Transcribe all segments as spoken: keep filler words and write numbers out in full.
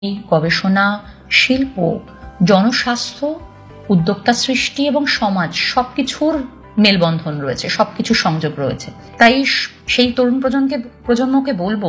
গবেষণা, শিল্প, জনস্বাস্থ্য, উদ্যোক্তা সৃষ্টি এবং সমাজ সবকিছুর মেলবন্ধন রয়েছে, সবকিছু সংযোগ রয়েছে। তাই সেই তরুণ প্রজন্মকে প্রজন্মকে বলবো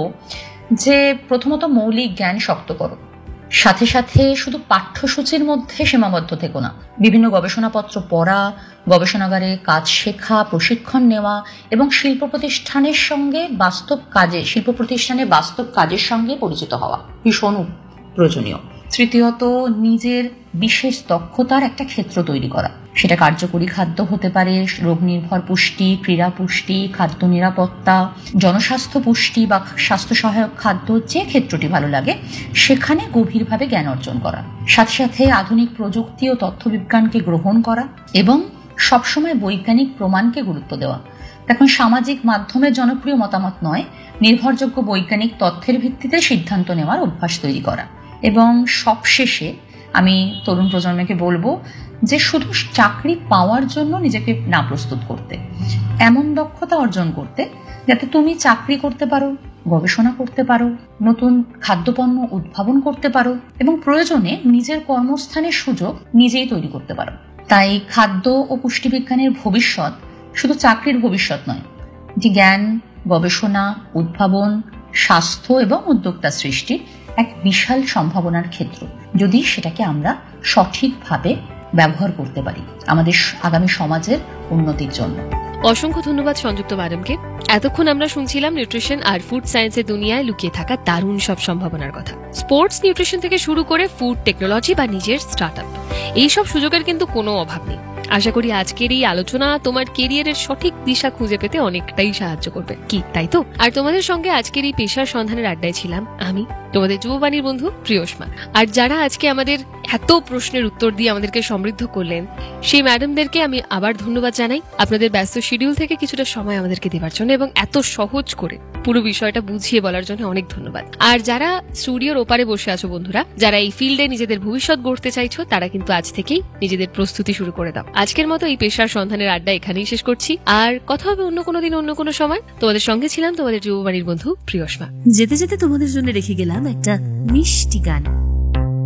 যে প্রথমত মৌলিক জ্ঞান শক্ত করো, সাথে সাথে শুধু পাঠ্যসূচির মধ্যে সীমাবদ্ধ থেকো না। বিভিন্ন গবেষণাপত্র পড়া, গবেষণাগারে কাজ শেখা, প্রশিক্ষণ নেওয়া এবং শিল্প প্রতিষ্ঠানের সঙ্গে বাস্তব কাজে শিল্প প্রতিষ্ঠানে বাস্তব কাজের সঙ্গে পরিচিত হওয়া ভীষণ প্রয়োজনীয়। তৃতীয়ত, নিজের বিশেষ দক্ষতার একটা ক্ষেত্র তৈরি করা। সেটা কার্যকরী খাদ্য হতে পারে, রোগ নির্ভর পুষ্টি, ক্রীড়া পুষ্টি, খাদ্য নিরাপত্তা, জনস্বাস্থ্য পুষ্টি বা স্বাস্থ্য সহায়ক খাদ্য, যে ক্ষেত্রটি ভালো লাগে সেখানে গভীরভাবে জ্ঞান অর্জন করা। সাথে সাথে আধুনিক প্রযুক্তি ও তথ্যবিজ্ঞানকে গ্রহণ করা এবং সবসময় বৈজ্ঞানিক প্রমাণকে গুরুত্ব দেওয়া। এখন সামাজিক মাধ্যমের জনপ্রিয় মতামত নয়, নির্ভরযোগ্য বৈজ্ঞানিক তথ্যের ভিত্তিতে সিদ্ধান্ত নেওয়ার অভ্যাস তৈরি করা। এবং সবশেষে আমি তরুণ প্রজন্মকে বলবো যে শুধু চাকরি পাওয়ার জন্য নিজেকে না প্রস্তুত করতে, এমন দক্ষতা অর্জন করতে যাতে তুমি চাকরি করতে পারো, গবেষণা করতে পারো, নতুন খাদ্যপণ্য উদ্ভাবন করতে পারো এবং প্রয়োজনে নিজের কর্মস্থানের সুযোগ নিজেই তৈরি করতে পারো। তাই খাদ্য ও পুষ্টিবিজ্ঞানের ভবিষ্যৎ শুধু চাকরির ভবিষ্যৎ নয়, এটি জ্ঞান, গবেষণা, উদ্ভাবন, স্বাস্থ্য এবং উদ্যোক্তা সৃষ্টির এক বিশাল সম্ভাবনার ক্ষেত্র, যদি সেটাকে আমরা সঠিকভাবে ব্যবহার করতে পারি আমাদের আগামী সমাজের উন্নতির জন্য। অসংখ্য ধন্যবাদ সংযুক্ত ম্যাডামকে। এতক্ষণ আমরা শুনছিলাম নিউট্রিশন আর ফুড সায়েন্সের দুনিয়ায় লুকিয়ে থাকা দারুণ সব সম্ভাবনার কথা। স্পোর্টস নিউট্রিশন থেকে শুরু করে ফুড টেকনোলজি বা নিজের স্টার্টআপ, এইসব সুযোগের কিন্তু কোনো অভাব নেই। আশা করি আজকের এই আলোচনা তোমার কেরিয়ারের সঠিক দিশা খুঁজে পেতে অনেকটাই সাহায্য করবে, কি তাই তো? আর তোমাদের সঙ্গে আজকের এই পেশার সন্ধানের আড্ডায় ছিলাম আমি, তোমাদের যুববাণীর বন্ধু প্রিয়ষ্মা। আর যারা আজকে আমাদের এত প্রশ্নের উত্তর দিয়ে আমাদেরকে সমৃদ্ধ করলেন, সেই ম্যাডামদেরকে আমি আবার ধন্যবাদ জানাই আপনাদের ব্যস্ত শিডিউল থেকে কিছুটা সময় আমাদেরকে দেওয়ার জন্য এবং এত সহজ করে পুরো বিষয়টা বুঝিয়ে বলার জন্য অনেক ধন্যবাদ। আর যারা স্টুডিওর ওপারে বসে আছো বন্ধুরা, যারা এই ফিল্ডে নিজেদের ভবিষ্যৎ গড়তে চাইছো, তারা কিন্তু আজ থেকেই নিজেদের প্রস্তুতি শুরু করে দাও। আজকের মতো এই পেশার সন্ধানের আড্ডা এখানেই শেষ করছি। আর কথা হবে অন্য কোনো দিন, অন্য কোনো সময়। তোমাদের সঙ্গে ছিলাম তোমাদের যুববাণীর বন্ধু প্রিয়ষ্মা। যেতে যেতে তোমাদের জন্য রেখে গেলাম একটা মিষ্টি গান।